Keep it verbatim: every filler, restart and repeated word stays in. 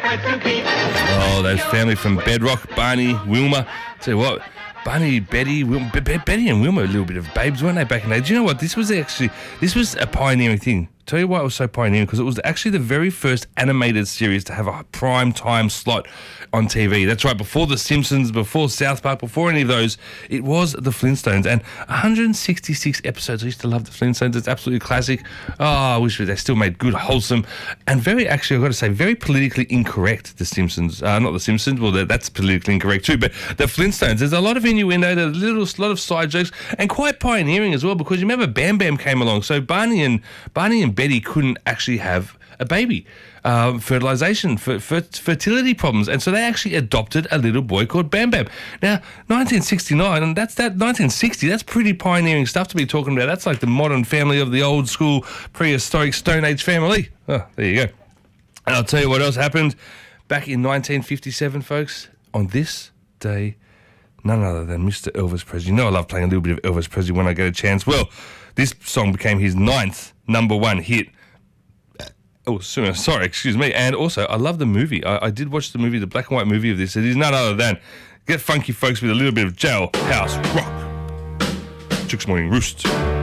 Oh, that family from Bedrock, Barney, Wilma. Tell you what, Barney, Betty, Wil- Be- Be- Betty and Wilma, a little bit of babes, weren't they, back in the day? Do you know what? This was actually, this was a pioneering thing. Tell you why it was so pioneering, because it was actually the very first animated series to have a prime time slot on T V. That's right, before The Simpsons, before South Park, before any of those, it was The Flintstones. And one hundred sixty-six episodes. I used to love The Flintstones. It's absolutely classic. Oh, I wish they still made good, wholesome, and very, actually, I've got to say, very politically incorrect, The Simpsons. Uh, not The Simpsons, well, that's politically incorrect too, but The Flintstones. There's a lot of innuendo, there's a little, lot of side jokes, and quite pioneering as well, because you remember Bam Bam came along, so Barney and Barney and Betty couldn't actually have a baby. Um, fertilization, fer- fer- fertility problems, and so they actually adopted a little boy called Bam Bam. Now, nineteen sixty-nine, and that's that nineteen sixty. That's pretty pioneering stuff to be talking about. That's like the modern family of the old school prehistoric Stone Age family. Oh, there you go. And I'll tell you what else happened back in nineteen fifty-seven, folks. On this day, none other than Mister Elvis Presley. You know I love playing a little bit of Elvis Presley when I get a chance. Well, this song became his ninth number one hit. Oh, sorry, excuse me. And also, I love the movie. I, I did watch the movie, the black and white movie of this. It is none other than Get Funky, folks, with a little bit of Jailhouse Rock. Chicks Morning Roost.